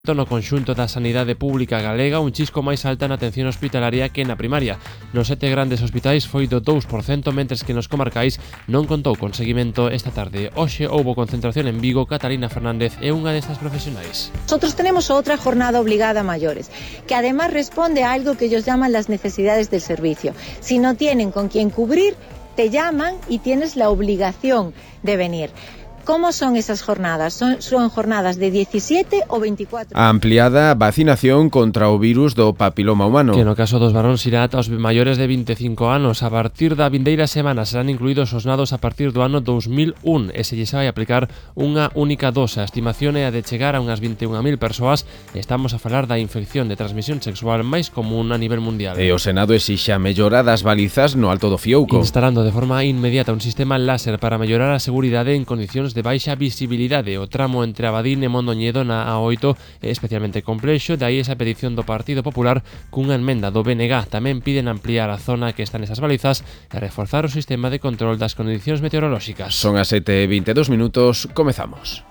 No conxunto da sanidade pública galega, un chisco máis alta na atención hospitalaria que na primaria. Nos 7 grandes hospitais foi do 2%, mentres que nos comarcais non contou con seguimento esta tarde. Hoxe houbo concentración en Vigo. Catalina Fernández é unha destas profesionais. Nosotros tenemos otra jornada obligada a mayores, que además responde a algo que ellos llaman las necesidades del servicio. Si no tienen con quién cubrir, te llaman y tienes la obligación de venir. ¿Cómo son esas jornadas? Son jornadas de 17 ou 24. A ampliada vacinación contra o virus do papiloma humano. Que no caso dos varóns irá ata os maiores de 25 anos. A partir da vindeira semana serán incluídos os nados a partir do ano 2001 e se lles vai aplicar unha única dose. A estimación é a de chegar a unhas 21.000 persoas. Estamos a falar da infección de transmisión sexual máis común a nivel mundial. E o Senado exixe a mellora das balizas no Alto do Fiouco. Instalando de forma inmediata un sistema láser para mellorar a seguridade en condicións de baixa visibilidade. O tramo entre Abadín e Mondoñedo na A8 é especialmente complexo, de aí esa petición do Partido Popular cunha enmenda do BNG. Tamén piden ampliar a zona que están esas balizas e reforzar o sistema de control das condicións meteorolóxicas. Son as 7:22, comezamos.